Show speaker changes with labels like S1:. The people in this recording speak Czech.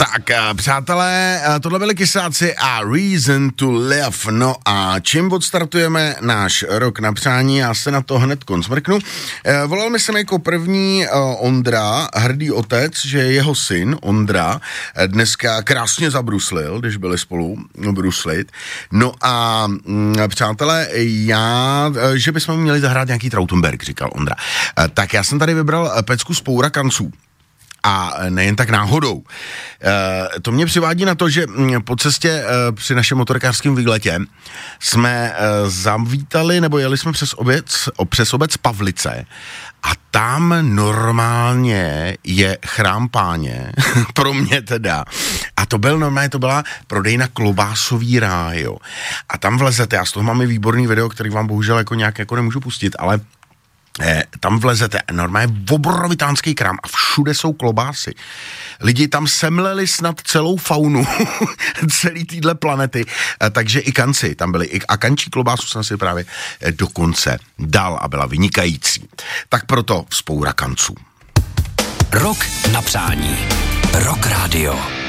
S1: Tak, přátelé, tohle byli Kysáci a Reason to Live. No a čím odstartujeme náš rok na přání, já se na to hned smrknu. Volal mi sem jako první Ondra, hrdý otec, že jeho syn Ondra dneska krásně zabruslil, když byli spolu bruslit. No a přátelé, že bychom měli zahrát nějaký Trautenberg, říkal Ondra. Tak já jsem tady vybral pecku Spoura kanců. A nejen tak náhodou. To mě přivádí na to, že po cestě při našem motorkářském výletě jsme zavítali, nebo jeli jsme přes obec Pavlice a tam normálně je chrám Páně, pro mě teda. A to byla prodejna Klobásový ráj, jo. A tam vlezete, já z toho mám i výborný video, který vám bohužel jako nemůžu pustit, ale tam vlezete, normálně obrovitánský krám a všude jsou klobásy. Lidi tam semleli snad celou faunu celý týhle planety, takže i kanci tam byli. A kančí klobásu jsem si právě dokonce dal a byla vynikající. Tak proto Vzpoura kanců.
S2: Rok na přání. Rock Radio.